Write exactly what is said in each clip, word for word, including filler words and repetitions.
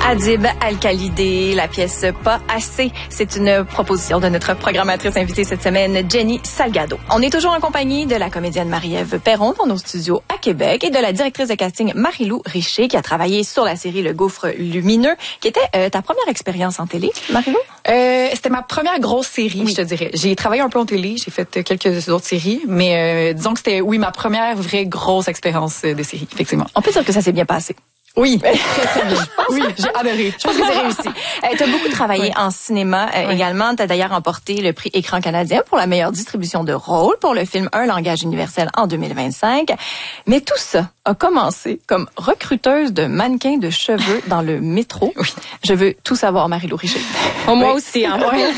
Adib Al-Khalidé, la pièce Pas assez. C'est une proposition de notre programmatrice invitée cette semaine, Jenny Salgado. On est toujours en compagnie de la comédienne Marie-Ève Perron dans nos studios à Québec et de la directrice de casting Marie-Lou Richer qui a travaillé sur la série Le Gouffre lumineux, qui était euh, ta première expérience en télé, Marie-Lou? Euh, c'était ma première grosse série, oui. Je te dirais. J'ai travaillé un peu en télé, j'ai fait quelques autres séries, mais euh, disons que c'était, oui, ma première vraie grosse expérience de série, effectivement. On peut dire que ça s'est bien passé. Oui, très, très bien. Oui, j'ai adoré. Je pense que c'est réussi. Euh, tu as beaucoup travaillé oui. en cinéma euh, oui. également. Tu as d'ailleurs remporté le prix Écran canadien pour la meilleure distribution de rôle pour le film Un langage universel en deux mille vingt-cinq. Mais tout ça a commencé comme recruteuse de mannequins de cheveux dans le métro. Oui. Je veux tout savoir, Marie-Lou Richer. Oh, moi oui. aussi. Hein, ouais.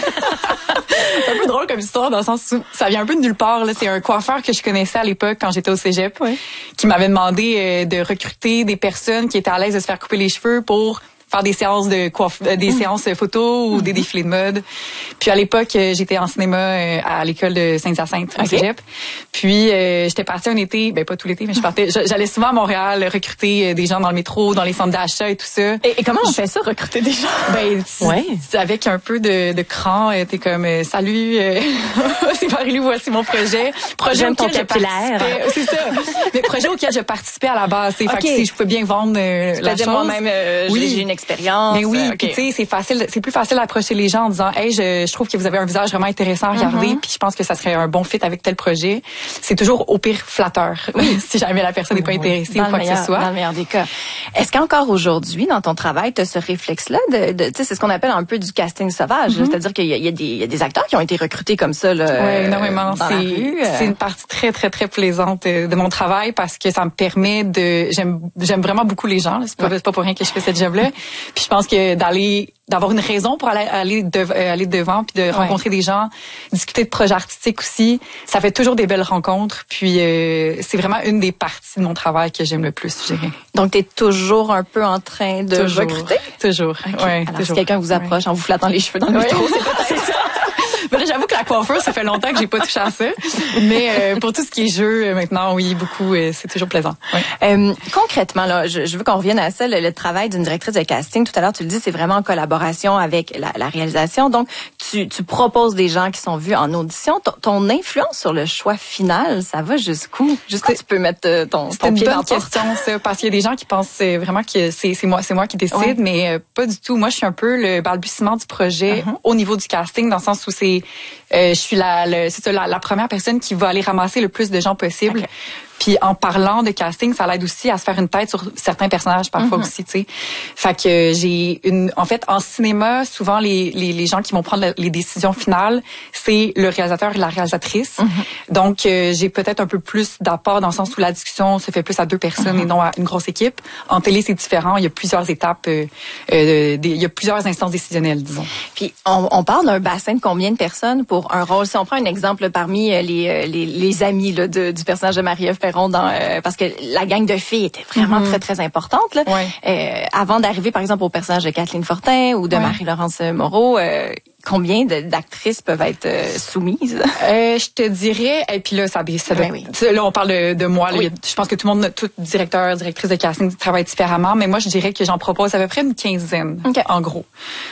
C'est un peu drôle comme histoire dans le sens où ça vient un peu de nulle part. Là. C'est un coiffeur que je connaissais à l'époque quand j'étais au cégep oui. qui m'avait demandé euh, de recruter des personnes qui étaient à l'aise de se faire couper les cheveux pour faire des séances de coiffe, des mmh. séances photos ou mmh. des défilés de mode. Puis à l'époque, j'étais en cinéma à l'école de Saint-Hyacinthe au okay. cégep. Puis euh, j'étais partie un été, ben pas tout l'été, mais je partais. J'allais souvent à Montréal recruter des gens dans le métro, dans les centres d'achat et tout ça. Et, et comment on fait ça, recruter des gens? Ben ouais. avec un peu de, de cran, t'es comme euh, salut, euh, c'est Marie-Lou, voici mon projet. Projet J'aime auquel je participais. C'est ça. Mais projet auquel je participais à la base. Okay. Fait que si je pouvais bien vendre euh, tu la chose. Moi-même, euh, oui. j'ai une expérience. Mais oui, okay. puis tu sais, c'est facile, c'est plus facile d'approcher les gens en disant, hey, je, je trouve que vous avez un visage vraiment intéressant à regarder, mm-hmm. puis je pense que ça serait un bon fit avec tel projet. C'est toujours au pire flatteur, oui. si jamais la personne n'est pas intéressée oui. ou quoi meilleur, que ce soit. Dans le meilleur des cas. Est-ce qu'encore aujourd'hui, dans ton travail, tu as ce réflexe-là de, de tu sais, c'est ce qu'on appelle un peu du casting sauvage, mm-hmm. c'est-à-dire qu'il y a, il y, a des, il y a des acteurs qui ont été recrutés comme ça, là. Oui, énormément. C'est, rue, euh... c'est une partie très, très, très plaisante de mon travail parce que ça me permet de, j'aime, j'aime vraiment beaucoup les gens. Là. C'est pas, ouais. c'est pas pour rien que je fais cette job-là. Puis je pense que d'aller d'avoir une raison pour aller aller, de, euh, aller devant puis de ouais. rencontrer des gens, discuter de projets artistiques aussi, ça fait toujours des belles rencontres. Puis euh, c'est vraiment une des parties de mon travail que j'aime le plus, je dirais. Donc tu es toujours un peu en train de toujours, recruter. Toujours. Okay. Ouais, Alors toujours. si quelqu'un vous approche ouais. en vous flattant les cheveux dans le métro, ouais. c'est ça. Mais là, j'avoue que la coiffure, ça fait longtemps que j'ai pas touché à ça. Mais euh, pour tout ce qui est jeu, euh, maintenant, oui, beaucoup, euh, c'est toujours plaisant. Oui. Euh, concrètement, là, je, je veux qu'on revienne à ça, le, le travail d'une directrice de casting. Tout à l'heure, tu le dis, c'est vraiment en collaboration avec la, la réalisation. Donc, tu, tu proposes des gens qui sont vus en audition. Ton, ton influence sur le choix final, ça va jusqu'où? Jusqu'où tu peux mettre ton, ton pied dans la porte? C'est une bonne question, ça, parce qu'il y a des gens qui pensent vraiment que c'est, c'est moi, c'est moi qui décide, ouais. mais euh, pas du tout. Moi, je suis un peu le balbutiement du projet uh-huh. au niveau du casting, dans le sens où c'est Euh, je suis la, le, c'est ça, la, la première personne qui va aller ramasser le plus de gens possible. Okay. Puis en parlant de casting, ça l'aide aussi à se faire une tête sur certains personnages parfois mm-hmm. aussi, tu sais. Fait que j'ai une, en fait, en cinéma, souvent les les, les gens qui vont prendre les décisions finales, c'est le réalisateur et la réalisatrice. Mm-hmm. Donc euh, j'ai peut-être un peu plus d'apport dans le sens où la discussion se fait plus à deux personnes mm-hmm. et non à une grosse équipe. En télé, c'est différent. Il y a plusieurs étapes, euh, euh, des, il y a plusieurs instances décisionnelles, disons. Puis on, on parle d'un bassin de combien de personnes pour un rôle? Si on prend un exemple là, parmi les les, les amis là, de, du personnage de Marie-Ève Perron, dans, euh, parce que la gang de filles était vraiment mm-hmm. très, très importante. Là. Ouais. Euh, avant d'arriver, par exemple, au personnage de Kathleen Fortin ou de ouais. Marie-Laurence Moreau, euh, combien de, d'actrices peuvent être euh, soumises? Euh, je te dirais, et puis là, ça, ça ben oui. là, on parle de, de moi. Là, oui. Je pense que tout le monde, tout directeur, directrice de casting travaille différemment, mais moi, je dirais que j'en propose à peu près une quinzaine, okay. en gros.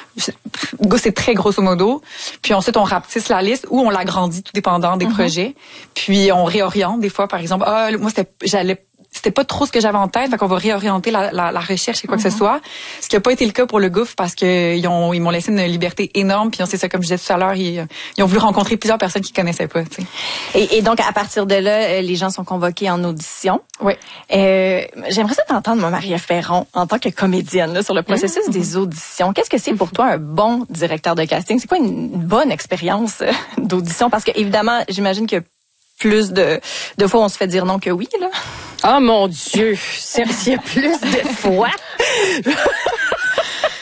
C'est très grosso modo. Puis ensuite, on rapetisse la liste ou on l'agrandit, tout dépendant des mm-hmm. projets. Puis on réoriente des fois, par exemple, ah, moi, c'était, j'allais c'était pas trop ce que j'avais en tête, fait qu'on va réorienter la, la, la recherche et quoi mm-hmm. que ce soit. Ce qui a pas été le cas pour le Gouffre parce que ils ont ils m'ont laissé une liberté énorme, puis c'est ça, comme je disais tout à l'heure, ils, ils ont voulu rencontrer plusieurs personnes qu'ils connaissaient pas, tu sais. Et, et donc à partir de là, les gens sont convoqués en audition. Oui. Euh, j'aimerais ça t'entendre, moi, Marie-Ève Perron, en tant que comédienne, là, sur le processus mm-hmm. des auditions. Qu'est-ce que c'est pour toi un bon directeur de casting? C'est quoi une bonne expérience d'audition? Parce que évidemment, j'imagine que plus de, de fois on se fait dire non que oui, là. Oh mon Dieu, s'il y a plus de fois.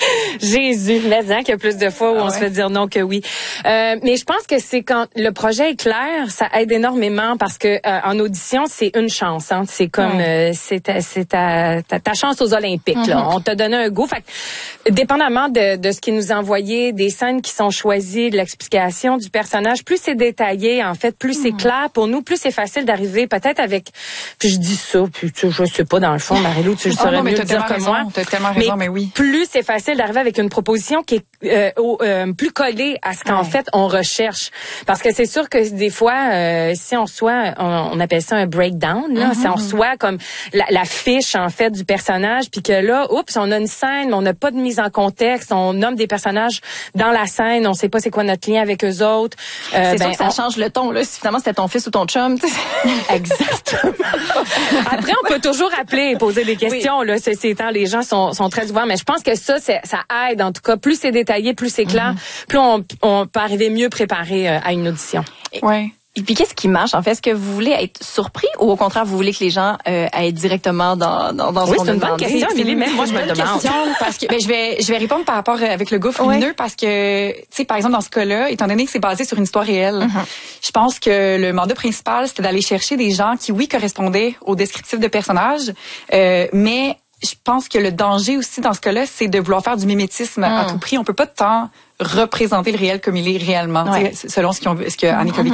Jésus, mais hein, qu'il y a plus de fois où ah on ouais. se fait dire non que oui. Euh, mais je pense que c'est quand le projet est clair, ça aide énormément parce que euh, en audition, c'est une chance. Hein. C'est comme ouais. euh, c'est ta, c'est ta, ta, ta chance aux Olympiques. Mm-hmm. Là. On t'a donné un go. Fait que, dépendamment de, de ce qui nous envoyé, des scènes qui sont choisies, de l'explication du personnage, plus c'est détaillé, en fait, plus mm-hmm. c'est clair pour nous, plus c'est facile d'arriver peut-être avec. Puis je dis ça, puis tu, je sais pas dans le fond, Marie-Lou, tu le saurais oh, mieux dire que raison, moi. T'as tellement raison, mais, mais oui. Plus c'est facile d'arriver avec une proposition qui est euh, au, euh, plus collée à ce qu'en ouais. fait on recherche. Parce que c'est sûr que des fois, euh, si on reçoit, on, on appelle ça un breakdown, là, mm-hmm. si on reçoit comme la, la fiche en fait du personnage, puis que là, oups, on a une scène, mais on n'a pas de mise en contexte, on nomme des personnages dans la scène, on sait pas c'est quoi notre lien avec eux autres. Euh, c'est ben, sûr que ça on... change le ton là. Si finalement c'était ton fils ou ton chum. Exactement. Après, on peut toujours appeler et poser des questions. Oui. Là, c'est étant les gens sont, sont très ouverts, mais je pense que ça, c'est, ça aide. En tout cas, plus c'est détaillé, plus c'est clair, mm-hmm. plus on, on peut arriver mieux préparé euh, à une audition. Ouais. Et puis, qu'est-ce qui marche? En fait, est-ce que vous voulez être surpris ou au contraire, vous voulez que les gens euh, aillent directement dans, dans, dans ce oui, qu'on c'est une bonne question, Amélie. Même moi, je me le demande. Parce que, ben, je vais, je vais répondre par rapport avec le gouffre lumineux ouais. parce que, tu sais, par exemple, dans ce cas-là, étant donné que c'est basé sur une histoire réelle, mm-hmm. je pense que le mandat principal, c'était d'aller chercher des gens qui, oui, correspondaient au descriptif de personnages, euh, mais je pense que le danger aussi dans ce cas-là, c'est de vouloir faire du mimétisme mm. à tout prix. On peut pas tant représenter le réel comme il est réellement, ouais. selon ce, qu'on, ce que Annie mm-hmm.